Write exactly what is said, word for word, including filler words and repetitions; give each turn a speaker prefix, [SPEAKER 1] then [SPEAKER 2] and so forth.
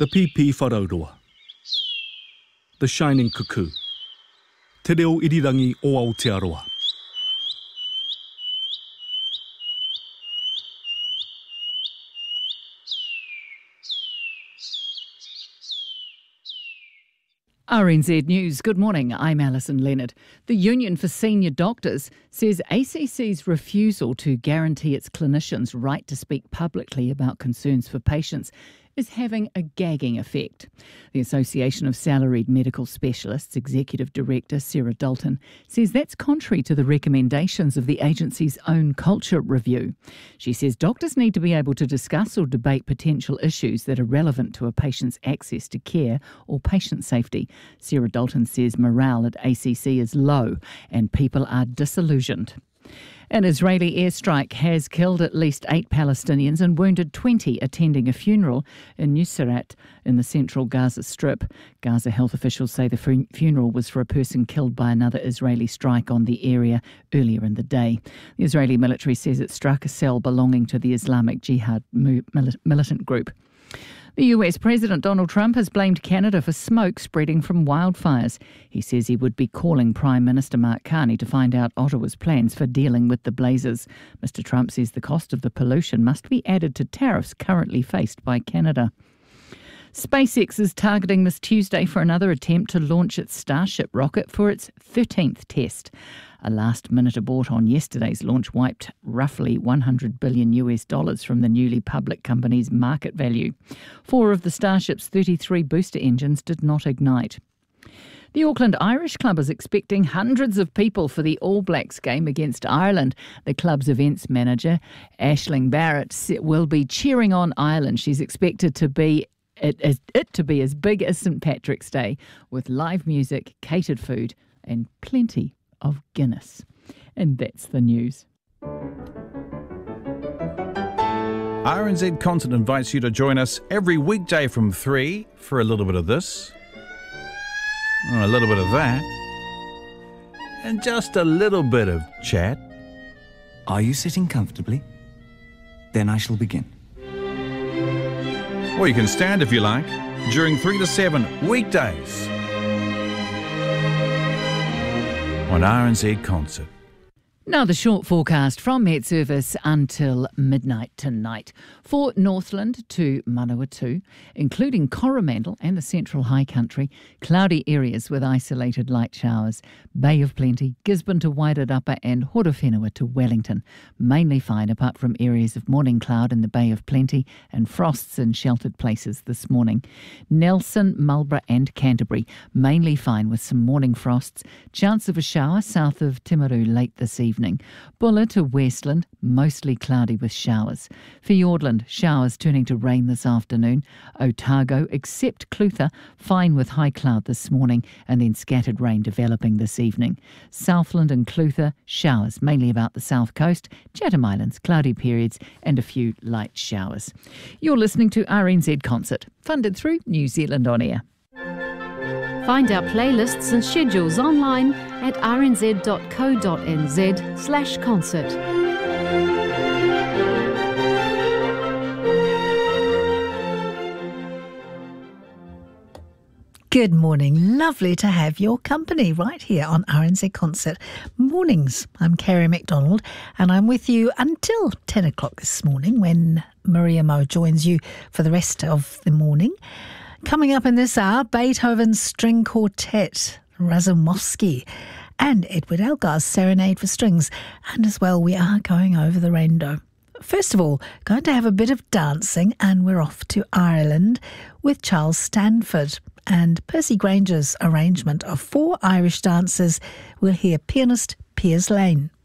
[SPEAKER 1] The Pipi Wharaurua. The Shining Cuckoo. Te reo irirangi o Aotearoa.
[SPEAKER 2] R N Z News, good morning, I'm Alison Leonard. The Union for Senior Doctors says A C C's refusal to guarantee its clinicians' right to speak publicly about concerns for patients is having a gagging effect. The Association of Salaried Medical Specialists Executive Director Sarah Dalton says that's contrary to the recommendations of the agency's own culture review. She says doctors need to be able to discuss or debate potential issues that are relevant to a patient's access to care or patient safety. Sarah Dalton says morale at A C C is low and people are disillusioned. An Israeli airstrike has killed at least eight Palestinians and wounded twenty attending a funeral in Nuseirat in the central Gaza Strip. Gaza health officials say the fu- funeral was for a person killed by another Israeli strike on the area earlier in the day. The Israeli military says it struck a cell belonging to the Islamic Jihad mu- mili- militant group. The U S President Donald Trump has blamed Canada for smoke spreading from wildfires. He says he would be calling Prime Minister Mark Carney to find out Ottawa's plans for dealing with the blazes. Mister Trump says the cost of the pollution must be added to tariffs currently faced by Canada. SpaceX is targeting this Tuesday for another attempt to launch its Starship rocket for its thirteenth test. A last-minute abort on yesterday's launch wiped roughly one hundred billion U S dollars from the newly public company's market value. Four of the Starship's thirty-three booster engines did not ignite. The Auckland Irish Club is expecting hundreds of people for the All Blacks game against Ireland. The club's events manager, Aisling Barrett, will be cheering on Ireland. She's expected to be It, as, it to be as big as St Patrick's Day, with live music, catered food and plenty of Guinness. And that's the news.
[SPEAKER 3] R N Z Concert invites you to join us every weekday from three for a little bit of this, a little bit of that, and just a little bit of chat.
[SPEAKER 4] Are you sitting comfortably? Then I shall begin.
[SPEAKER 3] Or you can stand if you like, during three to seven weekdays on R N Z Concert.
[SPEAKER 2] Now the short forecast from Met Service until midnight tonight. For Northland to Manawatu, including Coromandel and the Central High Country, cloudy areas with isolated light showers. Bay of Plenty, Gisborne to Wairarapa and Horowhenua to Wellington. Mainly fine apart from areas of morning cloud in the Bay of Plenty and frosts in sheltered places this morning. Nelson, Marlborough and Canterbury, mainly fine with some morning frosts. Chance of a shower south of Timaru late this evening. Buller to Westland, mostly cloudy with showers. Fiordland, showers turning to rain this afternoon. Otago, except Clutha, fine with high cloud this morning and then scattered rain developing this evening. Southland and Clutha, showers mainly about the south coast. Chatham Islands, cloudy periods and a few light showers. You're listening to R N Z Concert, funded through New Zealand On Air.
[SPEAKER 5] Find our playlists and schedules online at rnz.co.nz slash concert.
[SPEAKER 6] Good morning. Lovely to have your company right here on R N Z Concert. Mornings. I'm Kerry MacDonald and I'm with you until ten o'clock this morning when Maria Mo joins you for the rest of the morning. Coming up in this hour, Beethoven's String Quartet, Razumovsky, and Edward Elgar's Serenade for Strings. And as well, we are going over the rainbow. First of all, going to have a bit of dancing, and we're off to Ireland with Charles Stanford and Percy Granger's arrangement of four Irish dances. We'll hear pianist Piers Lane.